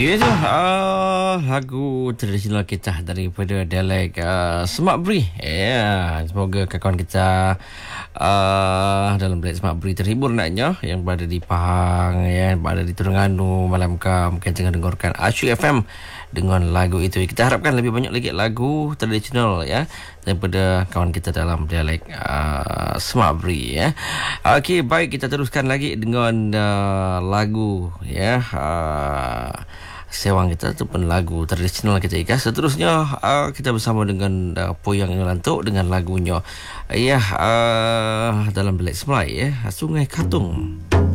Ya tu lagu tradisional kita daripada dialek Semak Beri. Ya, semoga kawan kita dalam dialek Semak Beri terhibur naknya yang berada di Pahang, ya, berada di Terengganu malam kam mungkin tengah dengarkan Asyik FM dengan lagu itu. Kita harapkan lebih banyak lagi lagu tradisional ya daripada kawan kita dalam dialek Semak Beri ya. Okey, baik, kita teruskan lagi dengan lagu ya. Sewang kita ataupun lagu tradisional kita ikas. Seterusnya kita bersama dengan Poyang Ngelantuk dengan lagunya dalam dialek Semai ya, Sungai Katung.